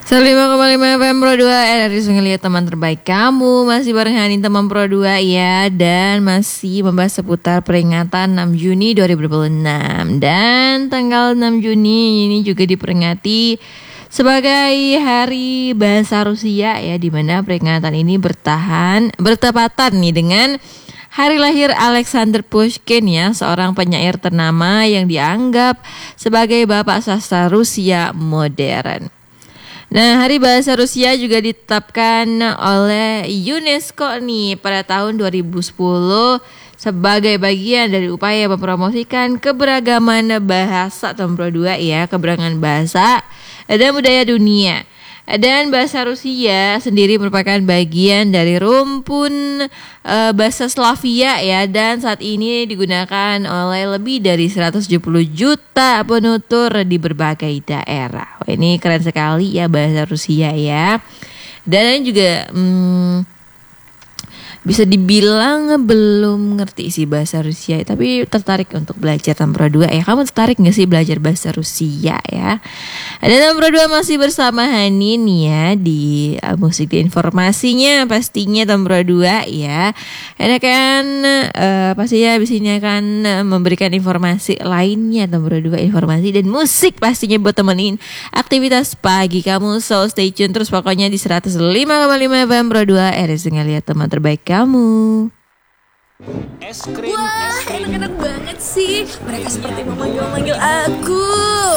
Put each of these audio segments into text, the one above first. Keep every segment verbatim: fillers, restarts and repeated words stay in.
seratus lima koma lima F M Pro dua R R I Sungai Liat, teman terbaik kamu. Masih bareng Hani teman Pro dua ya. Dan masih membahas seputar peringatan enam Juni dua ribu dua puluh enam. Dan tanggal enam Juni ini juga diperingati sebagai Hari Bahasa Rusia ya, di mana peringatan ini bertahan bertepatan nih dengan hari lahir Alexander Pushkin ya, seorang penyair ternama yang dianggap sebagai bapak sastra Rusia modern. Nah, Hari Bahasa Rusia juga ditetapkan oleh UNESCO nih pada tahun dua ribu sepuluh sebagai bagian dari upaya mempromosikan keberagaman bahasa Tombro dua ya, keberagaman bahasa dan budaya dunia. Dan bahasa Rusia sendiri merupakan bagian dari rumpun e, bahasa Slavia ya, dan saat ini digunakan oleh lebih dari seratus tujuh puluh juta penutur di berbagai daerah. Wah, ini keren sekali ya bahasa Rusia ya. Dan juga hmm, bisa dibilang belum ngerti sih bahasa Rusia, tapi tertarik untuk belajar Tombro dua ya. Kamu tertarik gak sih belajar bahasa Rusia ya? Ada Tombro dua masih bersama Hani nih ya di uh, musik di informasinya pastinya Tombro dua ya. Karena kan uh, pastinya abis ini akan uh, memberikan informasi lainnya Tombro dua, informasi dan musik pastinya buat temenin aktivitas pagi kamu. So stay tune terus pokoknya di seratus lima koma lima F M Pro dua R R I Sungai Liat, teman terbaik kamu. Es krim, Wah, es krim. enak-enak banget sih. Mereka seperti memanggil-manggil aku.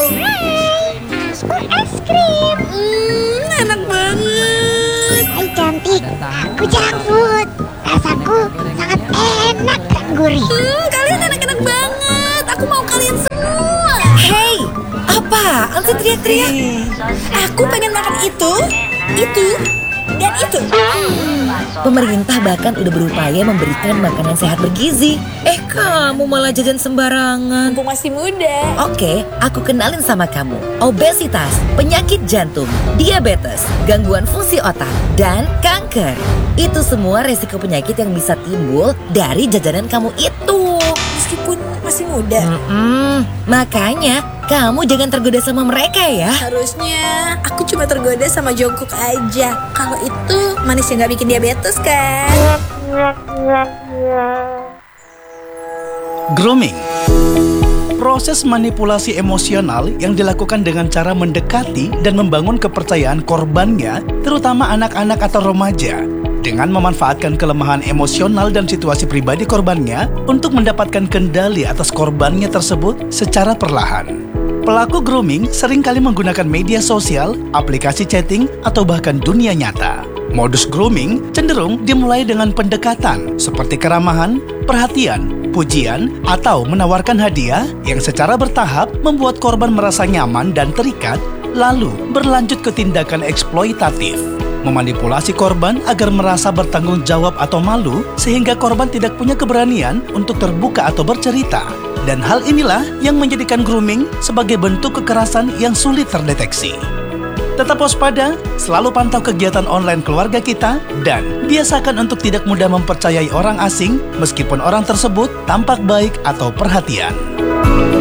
Es krim. Hmm, enak banget. Hai cantik, aku janggut. Rasaku sangat enak dan gurih. Hmm, kalian enak-enak banget. Aku mau kalian semua. Hey, apaan sih teriak-teriak? Aku pengen makan itu, itu, dan itu. Pemerintah bahkan udah berupaya memberikan makanan sehat bergizi. Eh, kamu malah jajan sembarangan. Mumpung masih muda. Oke, aku kenalin sama kamu. Obesitas, penyakit jantung, diabetes, gangguan fungsi otak, dan kanker. Itu semua resiko penyakit yang bisa timbul dari jajanan kamu itu. Meskipun masih muda. Mm-mm. Makanya, kamu jangan tergoda sama mereka ya. Harusnya aku cuma tergoda sama Jungkook aja. Kalau itu manisnya nggak bikin diabetes kan? Grooming. Proses manipulasi emosional yang dilakukan dengan cara mendekati dan membangun kepercayaan korbannya, terutama anak-anak atau remaja, dengan memanfaatkan kelemahan emosional dan situasi pribadi korbannya untuk mendapatkan kendali atas korbannya tersebut secara perlahan. Pelaku grooming seringkali menggunakan media sosial, aplikasi chatting, atau bahkan dunia nyata. Modus grooming cenderung dimulai dengan pendekatan seperti keramahan, perhatian, pujian, atau menawarkan hadiah yang secara bertahap membuat korban merasa nyaman dan terikat, lalu berlanjut ke tindakan eksploitatif. Memanipulasi korban agar merasa bertanggung jawab atau malu sehingga korban tidak punya keberanian untuk terbuka atau bercerita. Dan hal inilah yang menjadikan grooming sebagai bentuk kekerasan yang sulit terdeteksi. Tetap waspada, selalu pantau kegiatan online keluarga kita, dan biasakan untuk tidak mudah mempercayai orang asing meskipun orang tersebut tampak baik atau perhatian.